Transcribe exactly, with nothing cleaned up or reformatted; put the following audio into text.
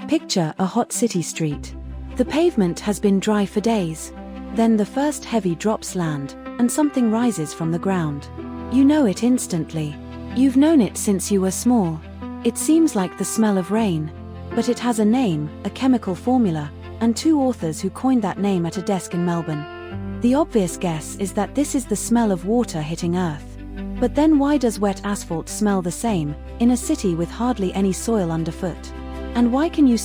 Picture a hot city street. The pavement has been dry for days. Then the first heavy drops land, and something rises from the ground. You know it instantly. You've known it since you were small. It seems like the smell of rain, but it has a name, a chemical formula, and two authors who coined that name at a desk in Melbourne. The obvious guess is that this is the smell of water hitting Earth. But then why does wet asphalt smell the same, in a city with hardly any soil underfoot? And why can you